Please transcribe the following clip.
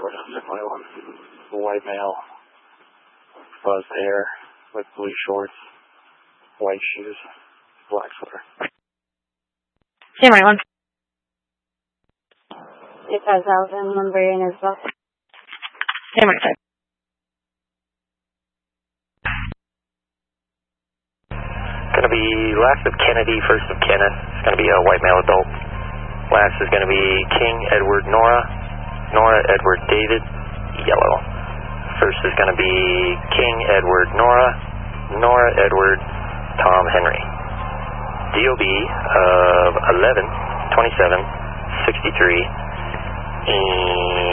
A white male, fuzz hair, with blue shorts, white shoes, black sweater. Samurai 1. 8,000, number in as well. Samurai 5. Going to be last of Kennedy, first of Kenneth. It's going to be a white male adult. Last is going to be King Edward Nora, Nora Edward David, yellow. First is going to be King Edward Nora, Nora Edward Tom Henry. DOB of 11-27-63.